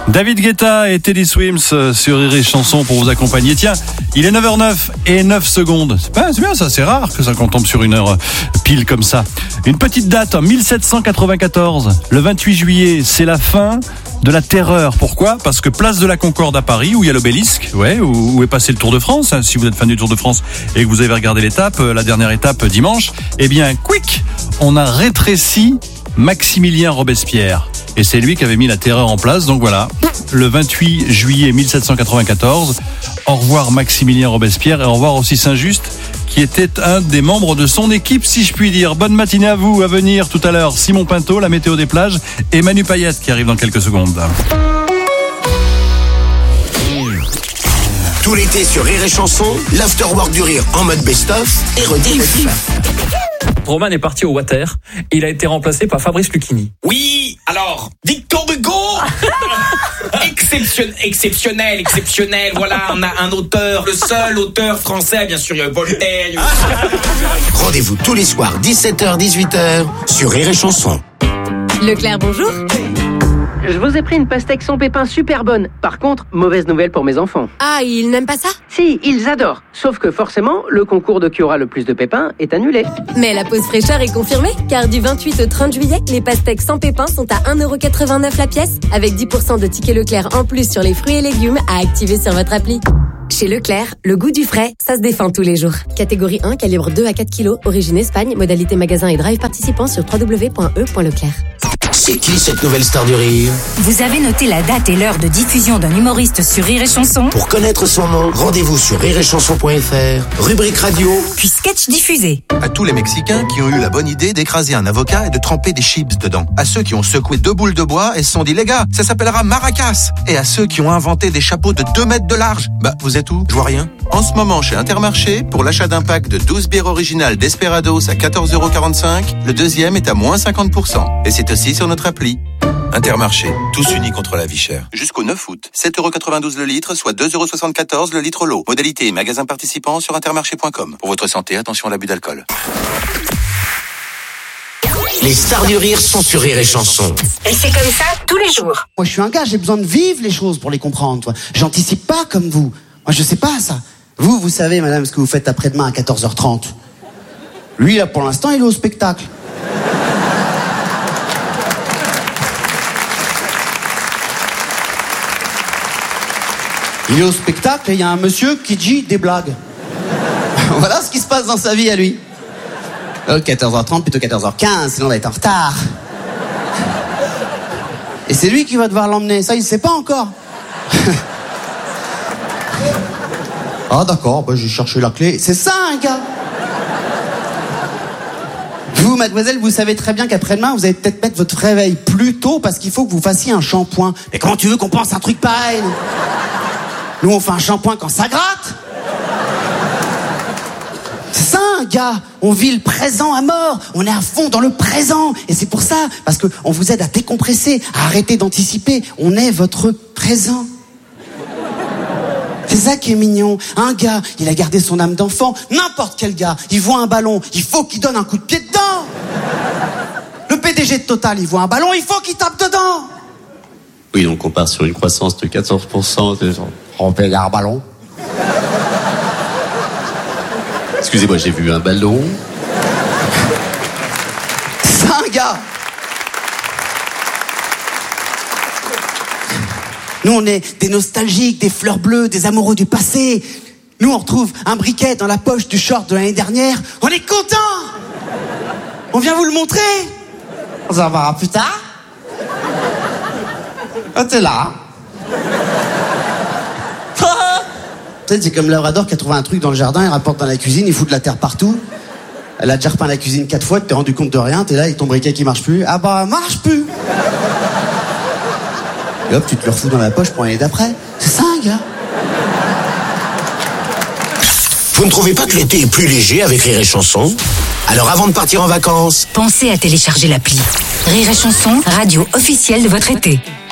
David Guetta et Teddy Swims sur Rire et Chanson pour vous accompagner. Tiens, il est 9h09 et 9 secondes. C'est bien ça, c'est rare que ça qu'on tombe sur une heure pile comme ça. Une petite date, en 1794, le 28 juillet, c'est la fin de la terreur. Pourquoi ? Parce que place de la Concorde à Paris, où il y a l'obélisque, où est passé le Tour de France, si vous êtes fan du Tour de France et que vous avez regardé l'étape, la dernière étape dimanche, eh bien, quick, on a rétréci Maximilien Robespierre. Et c'est lui qui avait mis la terreur en place. Donc voilà, le 28 juillet 1794. Au revoir Maximilien Robespierre et au revoir aussi Saint-Just, qui était un des membres de son équipe, si je puis dire. Bonne matinée à vous. À venir tout à l'heure, Simon Pinto, la météo des plages, et Manu Payette qui arrive dans quelques secondes. Tout l'été sur Rire et Chanson, l'afterwork du rire en mode best-of et rediff. Roman est parti au water. Il a été remplacé par Fabrice Lucchini. Oui, alors, Victor Hugo. Exceptionnel. Voilà, on a un auteur, le seul auteur français, bien sûr, il y a Voltaire. Rendez-vous tous les soirs, 17h-18h, sur Rire et Chanson. Leclerc, bonjour. Je vous ai pris une pastèque sans pépins super bonne. Par contre, mauvaise nouvelle pour mes enfants. Ah, ils n'aiment pas ça ? Si, ils adorent. Sauf que forcément, le concours de qui aura le plus de pépins est annulé. Mais la pause fraîcheur est confirmée, car du 28 au 30 juillet, les pastèques sans pépins sont à 1,89€ la pièce, avec 10% de tickets Leclerc en plus sur les fruits et légumes à activer sur votre appli. Chez Leclerc, le goût du frais, ça se défend tous les jours. Catégorie 1, calibre 2 à 4 kg, origine Espagne, modalité magasin et drive participant sur www.e.leclerc. C'est qui cette nouvelle star du rire ? Vous avez noté la date et l'heure de diffusion d'un humoriste sur Rire et Chanson ? Pour connaître son nom, rendez-vous sur rireetchanson.fr, rubrique radio, puis sketch diffusé. À tous les Mexicains qui ont eu la bonne idée d'écraser un avocat et de tremper des chips dedans. À ceux qui ont secoué 2 boules de bois et se sont dit, les gars, ça s'appellera maracas. Et à ceux qui ont inventé des chapeaux de 2 mètres de large. Vous êtes où ? Je vois rien. En ce moment, chez Intermarché, pour l'achat d'un pack de 12 bières originales Desperados à 14,45€, le deuxième est à moins 50%. Et c'est aussi sur notre appli. Intermarché, tous unis contre la vie chère. Jusqu'au 9 août, 7,92€ le litre, soit 2,74€ le litre l'eau. Modalité et magasin participant sur intermarché.com. Pour votre santé, attention à l'abus d'alcool. les stars du rire sont sur Rire et Chanson. Et c'est comme ça tous les jours. Moi, je suis un gars, j'ai besoin de vivre les choses pour les comprendre, toi. J'anticipe pas comme vous. Moi, je sais pas ça. Vous savez, madame, ce que vous faites après-demain à 14h30. Lui, là, pour l'instant, il est au spectacle. Il est au spectacle et il y a un monsieur qui dit des blagues. Voilà ce qui se passe dans sa vie à lui. 14h30 plutôt 14h15, sinon on va être en retard. Et c'est lui qui va devoir l'emmener. Ça, il sait pas encore. Ah d'accord, bah, j'ai cherché la clé. C'est ça, un gars. Vous, mademoiselle, vous savez très bien qu'après-demain, vous allez peut-être mettre votre réveil plus tôt parce qu'il faut que vous fassiez un shampoing. Mais comment tu veux qu'on pense un truc pareil ? Nous, on fait un shampoing quand ça gratte. C'est ça, un gars. On vit le présent à mort. On est à fond dans le présent. Et c'est pour ça, parce qu'on vous aide à décompresser, à arrêter d'anticiper. On est votre présent. C'est ça qui est mignon. Un gars, il a gardé son âme d'enfant. N'importe quel gars, il voit un ballon, il faut qu'il donne un coup de pied dedans. Le PDG de Total, il voit un ballon, il faut qu'il tape dedans. Oui, donc on part sur une croissance de 14%. On paye un ballon. Excusez-moi, j'ai vu un ballon. C'est un gars. Nous, on est des nostalgiques, des fleurs bleues, des amoureux du passé. Nous, on retrouve un briquet dans la poche du short de l'année dernière. On est contents. On vient vous le montrer. On s'en verra plus tard. Ah, t'es là. Peut-être c'est comme Labrador qui a trouvé un truc dans le jardin, il rapporte dans la cuisine, il fout de la terre partout. Elle a déjà repeint la cuisine 4 fois, tu t'es rendu compte de rien, t'es là avec ton briquet qui marche plus. Ah bah, marche plus. Et hop, tu te le refous dans la poche pour l'année d'après. C'est ça, un gars. Vous ne trouvez pas que l'été est plus léger avec Rire et Chanson ? Alors avant de partir en vacances, Pensez à télécharger l'appli. Rire et Chanson, radio officielle de votre été.